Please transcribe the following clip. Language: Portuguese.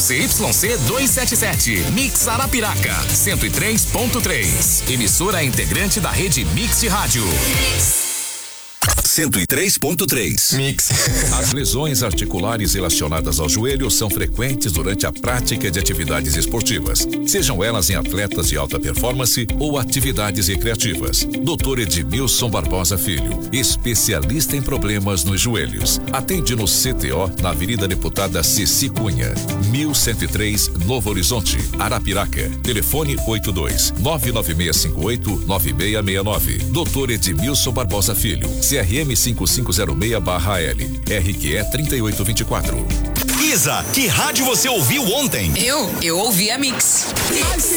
ZYC 277, Mix Arapiraca, 103.3. Emissora integrante da rede Mix de Rádio. 103.3. Mix. As lesões articulares relacionadas ao joelho são frequentes durante a prática de atividades esportivas, sejam elas em atletas de alta performance ou atividades recreativas. Dr. Edmilson Barbosa Filho, especialista em problemas nos joelhos. Atende no CTO, na Avenida Deputada Ceci Cunha, 1103, Novo Horizonte, Arapiraca. Telefone 82-99658-9669. Dr. Edmilson Barbosa Filho, CRM 5506/L, RQE 3824. Isa, que rádio você ouviu ontem? Eu ouvi a Mix.